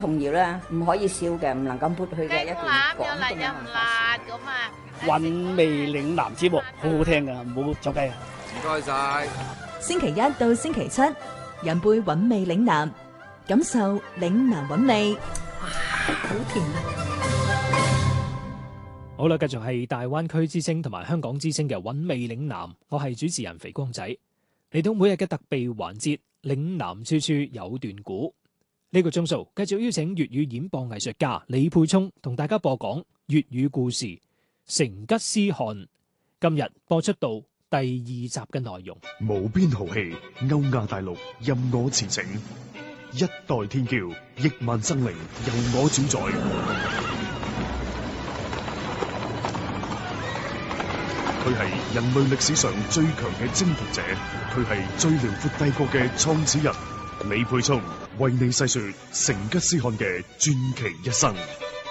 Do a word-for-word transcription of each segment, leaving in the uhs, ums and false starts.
童謠啦，唔可以笑嘅，唔能夠潑去嘅一段廣東嘅文化。 韻味嶺南節目好好聽噶，唔好走雞啊！ 唔該晒。 星期一到星期七，飲杯韻味嶺南，感受嶺南韻味。 哇，好甜啊！ 好啦，繼續係大灣區之聲同埋香港之聲嘅韻味嶺南，我係主持人肥光仔，嚟到每日嘅特備環節，嶺南處處有段古。呢個鐘數繼續邀請粵語演播藝術家李沛聰同大家播講粵語故事《成吉思汗》。今日播出到第二集嘅內容。 無邊豪氣，歐亞大陸任我馳騁，一代天驕，億萬生靈由我主宰。佢係人類歷史上最強嘅征服者，佢係最遼闊帝國嘅創始人。李沛聰為你細說成吉思汗嘅傳奇一生。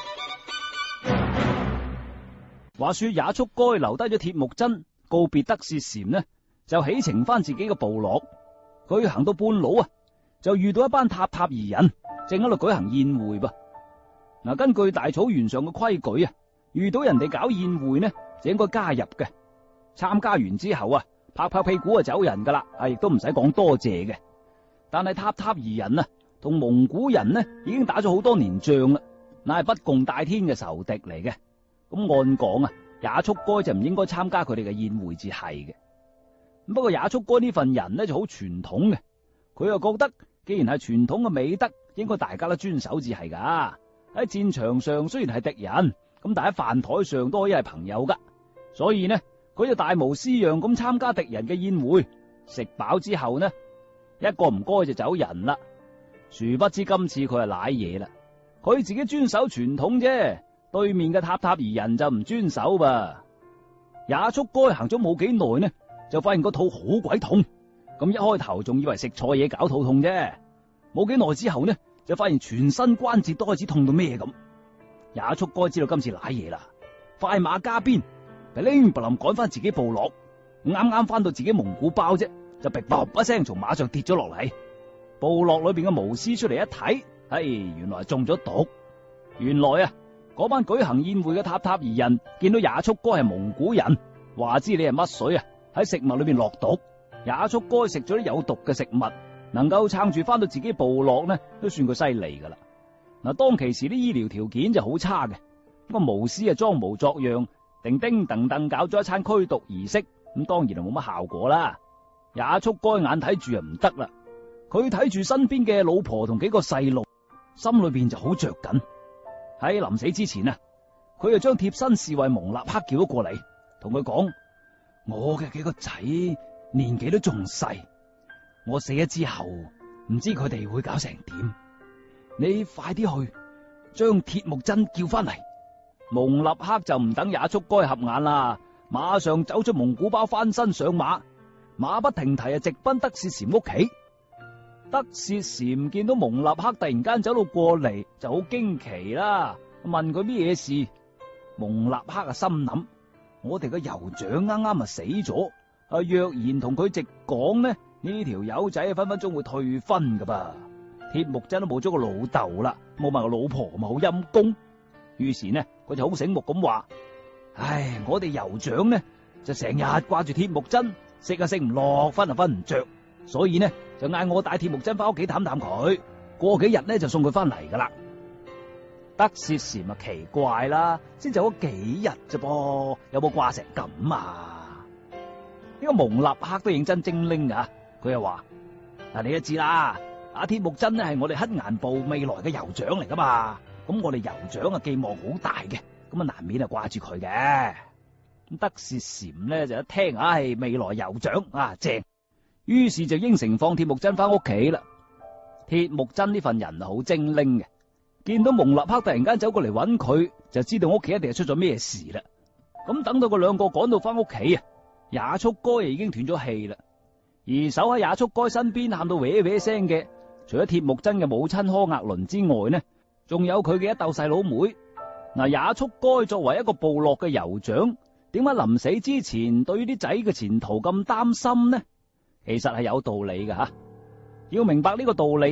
話說也速該留低咗鐵木真，告別德薛禪呢，就起程翻自己嘅部落。佢行到半路啊，就遇到一班塔塔夷人，正喺度舉行宴會噃。嗱，根據大草原上嘅規矩啊，遇到人哋搞宴會呢，就應該加入嘅。參加完之後啊，拍拍屁股就走人噶啦，啊，亦都唔使講多謝嘅。但係塔塔夷人啊，同蒙古人呢已經打咗好多年仗啦，乃係不共戴天嘅仇敵嚟嘅。咁按講啊，也速該就唔應該參加佢哋嘅宴會至係嘅。不過也速該呢份人呢就好傳統嘅，佢又覺得既然係傳統嘅美德，應該大家都遵守至係噶。喺戰場上雖然係敵人，咁但喺飯台上都可以係朋友噶。所以呢，佢就大模斯樣咁參加敵人嘅宴會，食飽之後呢，一個唔該就走人啦。殊不知今次佢係瀨嘢啦，佢自己遵守傳統啫，對面嘅塔塔夷人就唔遵守噃。也速該行咗冇幾耐呢，就發現個肚好鬼痛。咁一開頭仲以為食錯嘢搞肚痛啫，冇幾耐之後呢，就發現全身關節都開始痛到咩咁。也速該知道今次瀨嘢啦，快馬加鞭，噼哩啪冧趕翻自己部落。啱啱翻到自己蒙古包啫，就噼啪一聲從馬上跌咗落嚟。部落裏邊嘅巫師出嚟一睇，唉，原來係中咗毒。原來啊，嗰班舉行宴會嘅塔塔夷人見到也速該係蒙古人，話知你係乜水啊，喺食物裏邊落毒。也速該食咗啲有毒嘅食物，能夠撐住翻到自己部落呢，都算佢犀利噶啦。嗱，當其時啲醫療條件就好差嘅，咁個巫師啊裝模作樣，叮叮噔噔搞咗一餐驅毒儀式，咁當然就冇乜效果啦。也速該眼睇住啊唔得啦，佢睇住身邊嘅老婆同幾個細路，心裏邊就好着緊。喺臨死之前啊，佢就將貼身侍衛蒙納克叫咗過嚟，同佢講：我嘅幾個仔年紀都仲細，我死咗之後唔知佢哋會搞成點，你快啲去將鐵木真叫翻嚟。蒙納克就唔等也速該合眼啦，馬上走出蒙古包，翻身上馬，馬不停蹄啊，直奔德薛禪屋企。德薛禪見到蒙納克突然間走到過嚟，就好驚奇啦，問佢咩嘢事。蒙納克啊心諗：我哋個酋長啱啱啊死咗，啊若然同佢直講呢，呢條友仔分分鐘會退婚噶噃。鐵木真都冇咗個老豆啦，冇埋個老婆咪好陰公。於是呢，佢就好醒目咁話：唉，我哋酋長呢就成日掛住鐵木真，食啊食唔落，瞓啊瞓唔着，所以呢就嗌我帶鐵木真翻屋企探探佢，過幾日呢就送佢翻嚟噶啦。德薛禪咪奇怪啦，先走咗幾日啫噃，有冇掛成咁啊？呢個蒙納克都認真精靈啊，佢又話：嗱，你都知啦，阿鐵木真呢係我哋黑岩部未來嘅酋長嚟噶嘛，咁我哋酋長啊寄望好大嘅，咁啊難免啊掛住佢嘅。咁德薛禪呢就一聽，唉，未來酋長啊正，於是就應承放鐵木真翻屋企啦。鐵木真呢份人啊好精靈嘅，見到蒙納克突然間走過嚟揾佢，就知道屋企一定係出咗咩事啦。咁等到佢兩個趕到翻屋企啊，也速該已經斷咗氣啦。而守喺也速該身邊喊到歪歪聲嘅，除咗鐵木真嘅母親柯額倫之外呢，仲有佢嘅一竇細佬妹。嗱，也速該作為一個部落嘅酋長，點解臨死之前對於啲仔嘅前途咁擔心呢？其實係有道理嘅吓。要明白呢個道理啊，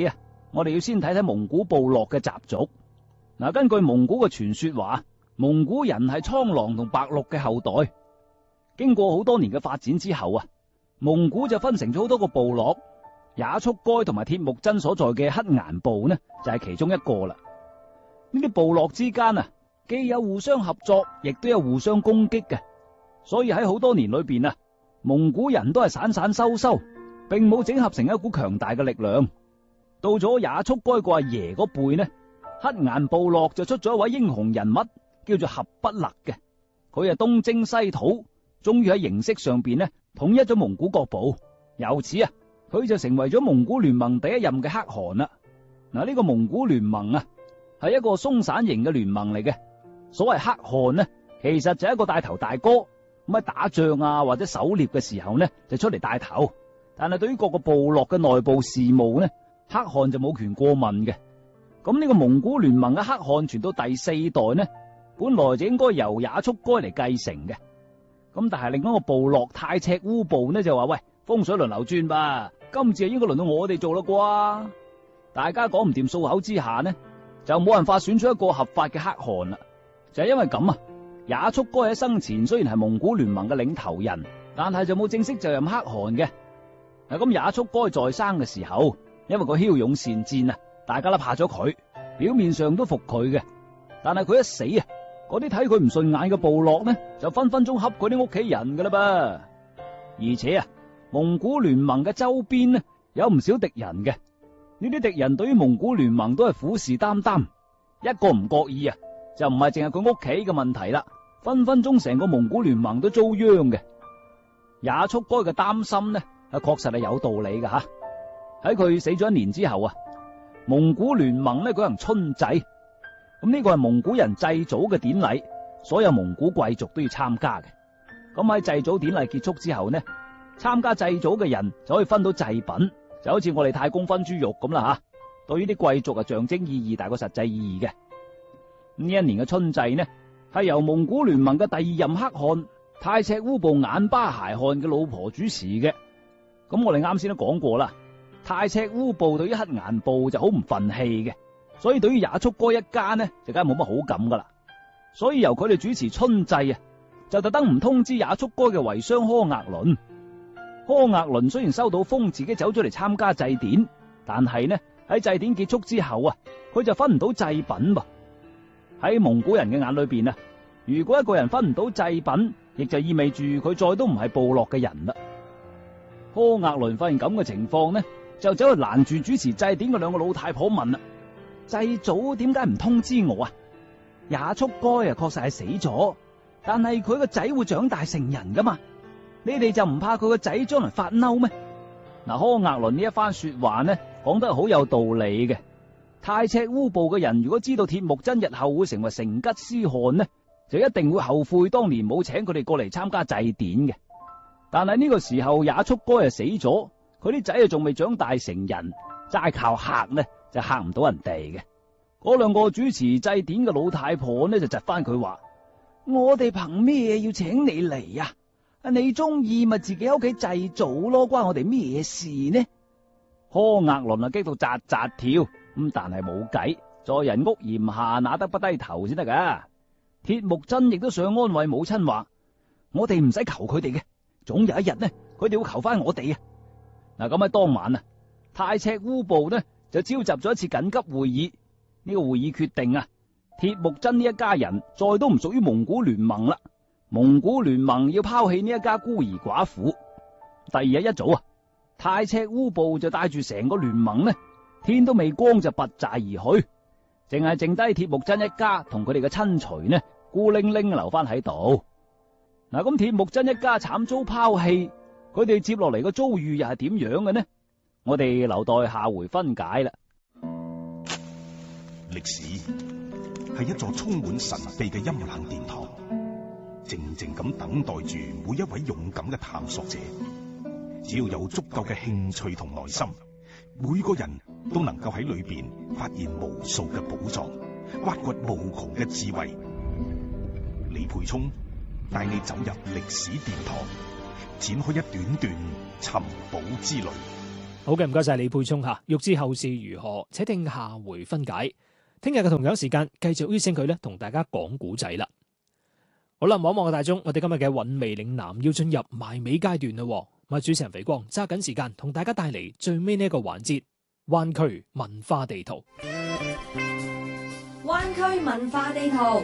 我哋要先睇睇蒙古部落嘅習俗。嗱，根據蒙古嘅傳說話，蒙古人係蒼狼同白鹿嘅後代。經過好多年嘅發展之後啊，蒙古就分成咗好多個部落，也速該同埋鐵木真所在嘅黑岩部呢，就係其中一個啦。呢啲部落之間啊，既有互相合作，亦都有互相攻擊嘅，所以喺好多年裏邊啊，蒙古人都係散散收收，並冇整合成一股強大嘅力量。到咗也速該個阿爺嗰輩呢，黑岩部落就出咗一位英雄人物，叫做合不勒嘅。佢係東征西討，終於喺形式上邊呢統一咗蒙古各部，由此啊，佢就成為咗蒙古聯盟第一任嘅可汗啦。嗱，呢個蒙古聯盟啊，係一個鬆散型嘅聯盟嚟嘅。所謂可汗呢，其實就係一個帶頭大哥，咁喺打仗啊或者狩獵嘅時候呢，就出嚟帶頭。但係對於各個部落嘅內部事務呢，可汗就冇權過問嘅。咁呢個蒙古聯盟嘅可汗傳到第四代呢，本來就應該由也速該嚟繼承嘅。咁但係另一個部落太赤烏部呢就話：喂，風水輪流轉吧，今次係應該輪到我哋做啦啩。大家講唔掂數口之下呢，就冇辦法選出一個合法嘅可汗啦。就係因為咁啊，也速該喺生前雖然係蒙古聯盟嘅領頭人，但係就冇正式就任可汗嘅。嗱，咁也速該在生嘅時候，因為佢驍勇善戰啊，大家都怕咗佢，表面上都服佢嘅。但係佢一死啊，嗰啲睇佢唔順眼嘅部落呢，就分分鐘恰佢啲屋企人噶啦噃。而且啊，蒙古聯盟嘅周邊呢，有唔少敵人嘅。呢啲敵人對於蒙古聯盟都係虎視眈眈，一個唔覺意啊，就唔係淨係佢屋企嘅問題啦，分分鐘成個蒙古聯盟都遭殃嘅。也速該嘅擔心呢，啊確實係有道理噶吓。喺佢死咗一年之後啊，蒙古聯盟呢舉行春祭，咁呢個係蒙古人祭祖嘅典禮，所有蒙古貴族都要參加嘅。咁喺祭祖典禮結束之後呢，參加祭祖嘅人就可以分到祭品，就好似我哋太公分豬肉咁啦吓。對於啲貴族啊，象徵意義大過實際意義嘅。呢一年嘅春祭呢，係由蒙古聯盟嘅第二任可汗太赤烏部眼巴鞋汗嘅老婆主持嘅。咁我哋啱先都講過啦，太赤烏部對於黑岩部就好唔忿氣嘅，所以對於也速該一家呢，就梗係冇乜好感噶啦。所以由佢哋主持春祭啊，就特登唔通知也速該嘅遺孀柯額倫。柯額倫雖然收到風，自己走咗嚟參加祭典，但係呢喺祭典結束之後啊，佢就分唔到祭品噃。喺蒙古人嘅眼裏邊啊，如果一個人分唔到祭品，亦就意味住佢再都唔係部落嘅人啦。柯額倫發現咁嘅情況呢，就走去攔住主持祭典嘅兩個老太婆問啦：祭祖點解唔通知我啊？也速該啊確實係死咗，但係佢個仔會長大成人噶嘛，你哋就唔怕佢個仔將來發嬲咩？嗱，柯額倫呢一番說話呢，講得好有道理嘅。太赤烏部嘅人如果知道鐵木真日後會成為成吉思汗呢，就一定會後悔當年冇請佢哋過嚟參加祭典嘅。但係呢個時候也速該啊死咗，佢啲仔啊仲未長大成人，齋靠嚇呢就嚇唔到人哋嘅。嗰兩個主持祭典嘅老太婆呢就窒翻佢話：我哋憑咩要請你嚟啊？你中意咪自己喺屋企祭祖咯，關我哋咩事呢？柯額倫啊激到扎扎跳，咁但係冇計，在人屋檐下哪得不低頭先得噶。鐵木真亦都想安慰母親話：我哋唔使求佢哋嘅，總有一日呢，佢哋會求翻我哋啊！嗱，咁喺當晚啊，太赤烏部呢就召集咗一次緊急會議，呢個會議決定啊，鐵木真呢一家人再都唔屬於蒙古聯盟啦，蒙古聯盟要拋棄呢一家孤兒寡婦。第二日一早啊，太赤烏部就帶住成個聯盟呢，天都未光就拔寨而去，淨係剩低鐵木真一家同佢哋嘅親隨呢，孤零零留翻喺度。嗱，咁鐵木真一家慘遭拋棄，佢哋接落嚟嘅遭遇又係點樣嘅呢？我哋留待下回分解啦。 歷史係一座充滿神秘嘅陰冷殿堂，靜靜咁等待住每一位勇敢嘅探索者。只要有足夠嘅興趣同耐心，每個人都能夠喺裏邊發現無數嘅寶藏，挖掘無窮嘅智慧。李培聰帶你走入歷史殿堂，展開一段段尋寶之旅。 好嘅，唔該晒李沛聰吓。欲知後事如何，且聽下回分解。聽日嘅同樣時間，繼續邀請佢咧同大家講古仔啦。好啦，望一望個大鐘，我哋今日嘅韻味嶺南要進入埋尾階段啦。我係主持人肥光，揸緊時間同大家帶嚟最尾呢一個環節——灣區文化地圖。 灣區文化地圖。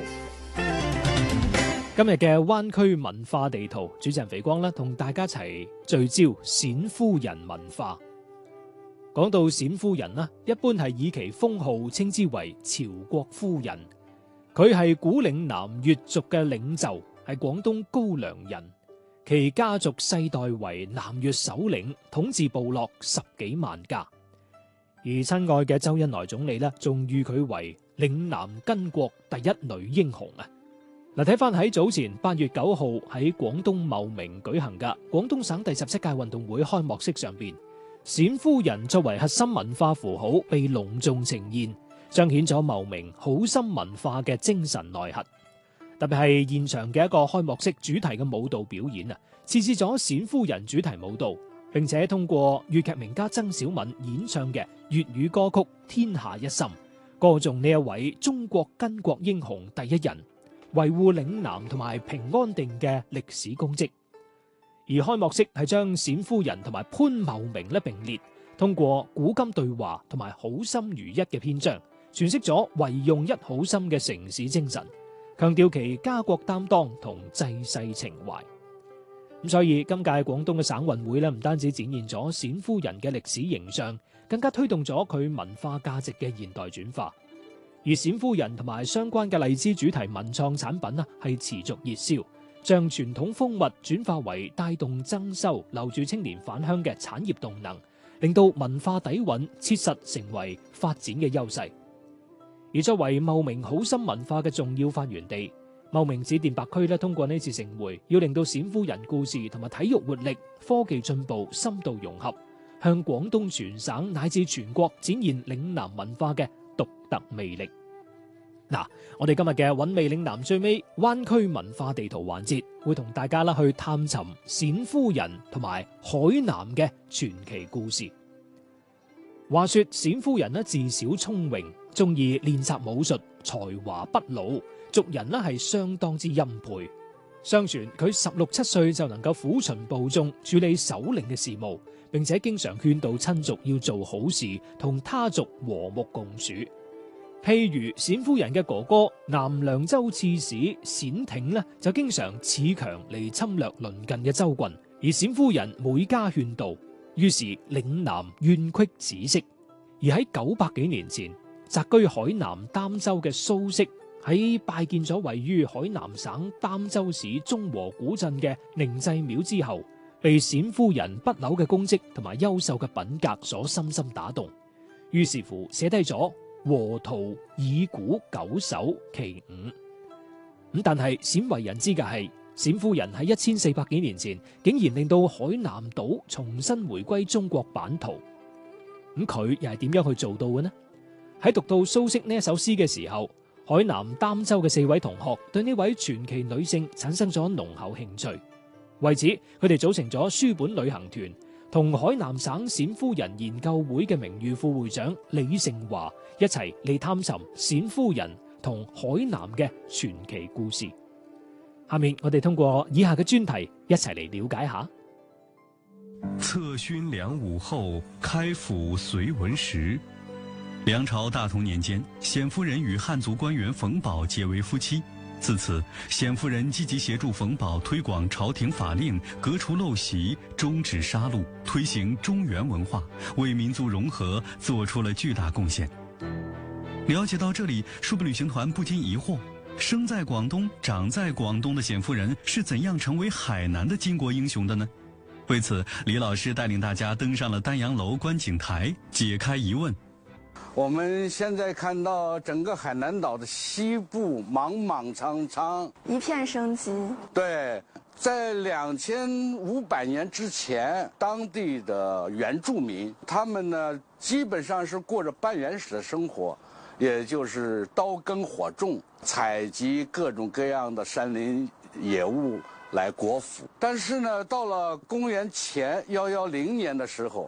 今日嘅灣區文化地圖，主持人肥光咧同大家一齊聚焦冼夫人文化。講到冼夫人啦，一般係以其封號稱之為朝國夫人。佢係古嶺南越族嘅領袖，係廣東高梁人。其家族世代為南越首領，統治部落十幾萬家。而親愛嘅周恩來總理呢，仲譽佢為嶺南巾幗第一女英雄啊！嗱，睇翻喺早前八月九號喺廣東茂名舉行嘅廣東省第十七屆運動會開幕式上邊，冼夫人作為核心文化符號被隆重呈現，彰顯咗茂名好心文化嘅精神內核。特別係現場嘅一個開幕式主題嘅舞蹈表演啊，設置咗冼夫人主題舞蹈，並且通過粵劇名家曾小敏演唱嘅粵語歌曲《天下一心》，歌頌呢一位中國巾幗英雄第一人，維護嶺南同埋平安定嘅歷史功績。而開幕式係將冼夫人同埋潘茂名咧並列，通過古今對話同埋好心如一嘅篇章，詮釋咗唯用一好心嘅城市精神，強調其家國擔當同濟世情懷。咁所以今屆廣東嘅省運會咧，唔單止展現咗冼夫人嘅歷史形象，更加推動咗佢文化價值嘅現代轉化。而冼夫人同埋相關嘅荔枝主題文創產品啊，係持續熱銷，將傳統風物轉化為帶動增收、留住青年返鄉嘅產業動能，令到文化底蘊切實成為發展嘅優勢。而作為茂名好心文化嘅重要發源地，茂名市電白區咧，通過呢次盛會，要令到冼夫人故事同埋體育活力、科技進步深度融合，向廣東全省乃至全國展現嶺南文化嘅獨特魅力。嗱，我哋今日嘅韻味嶺南最尾灣區文化地圖環節，會同大家啦去探尋冼夫人同埋海南嘅傳奇故事。話說冼夫人呢，自小聰穎，中意練習武術，才華不老，族人呢係相當之欽佩。相傳佢十六七歲就能夠撫循部眾，處理首領嘅事務，並且經常勸導親族要做好事，同他族和睦共處。譬如冼夫人嘅哥哥南涼州刺史冼挺呢，就經常恃強嚟侵略鄰近嘅州郡，而冼夫人每家勸導，於是嶺南怨隙止息。而喺九百幾年前，宅居海南儋州嘅蘇軾喺拜見咗位於海南省儋州市中和古鎮嘅寧濟廟之後，被冼夫人不朽嘅功績同埋優秀嘅品格所深深打動，於是乎寫低咗和圖以古九首其五。咁但係鮮為人知嘅係，冼夫人喺一千四百幾年前竟然令到海南島重新回歸中國版圖。咁佢又係點樣去做到嘅呢？喺讀到蘇軾呢一首詩嘅時候，海南儋州嘅四位同學對呢位傳奇女性產生咗濃厚興趣。為此，佢哋組成咗書本旅行團，同海南省冼夫人研究會嘅名譽副會長李盛華一齊嚟探尋冼夫人同海南嘅傳奇故事。下面我哋通過以下嘅專題一齊嚟了解下。 策勋梁武後，開府隋文時。梁朝大同年間，冼夫人與漢族官員馮保結為夫妻。自此，冼夫人積極協助馮保推廣朝廷法令，革除陋習，終止殺戮，推行中原文化，為民族融合做出了巨大貢獻。了解到這裡，數部旅行團不禁疑惑：生在廣東、長在廣東的冼夫人是怎樣成為海南的巾幗英雄的呢？為此，李老師帶領大家登上了丹陽樓觀景台，解開疑問。 我們現在看到整個海南島的西部莽莽蒼蒼， 一片生機。 對，在兩千五百年之前，當地的原住民，他們呢基本上是過着半原始的生活，也就是刀耕火種，採集各種各樣的山林野物來果腹。但是呢，到了公元前一一零年的時候，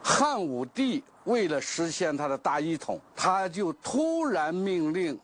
汉武帝为了实现他的大一统，他就突然命令